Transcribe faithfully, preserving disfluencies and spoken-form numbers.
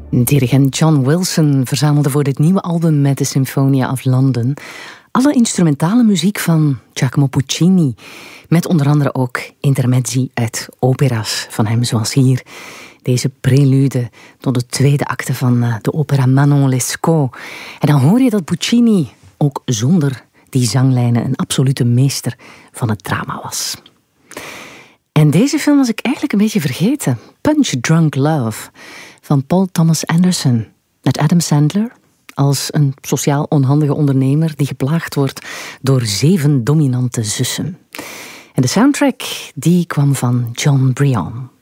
Dirigent John Wilson verzamelde voor dit nieuwe album met de Sinfonia of London alle instrumentale muziek van Giacomo Puccini, met onder andere ook intermezzi uit opera's van hem, zoals hier deze prelude tot de tweede acte van de opera Manon Lescaut. En dan hoor je dat Puccini ook zonder die zanglijnen een absolute meester van het drama was. En deze film was ik eigenlijk een beetje vergeten. Punch Drunk Love van Paul Thomas Anderson, met Adam Sandler als een sociaal onhandige ondernemer die geplaagd wordt door zeven dominante zussen. En de soundtrack die kwam van John Brion.